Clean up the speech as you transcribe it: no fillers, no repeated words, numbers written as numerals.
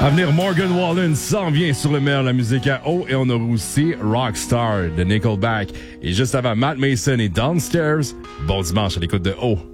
À venir, Morgan Wallen s'en vient sur le meilleur de la musique à O et on a aussi Rockstar de Nickelback. Et juste avant, Matt Mason et Downstairs. Bon dimanche à l'écoute de O.